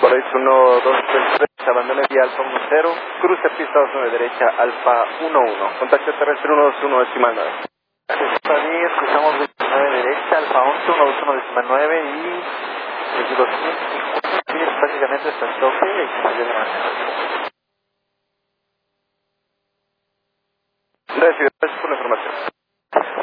Correcto, 1, 2, 3, abandone vía Alfa 10, cruce pista 29 derecha, Alfa 11, contacto terrestre 121 decimal 9. París, cruzamos 29 derecha, Alfa 11, 121 decimal 9 y desde 2050 prácticamente hasta el toque y mayor de manera.